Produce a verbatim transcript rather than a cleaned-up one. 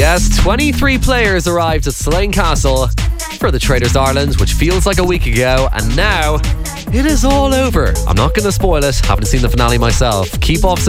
Yes, twenty-three players arrived at Slane Castle for the Traders Ireland, which feels like a week ago, and now it is all over. I'm not going to spoil it, haven't seen the finale myself. Keep off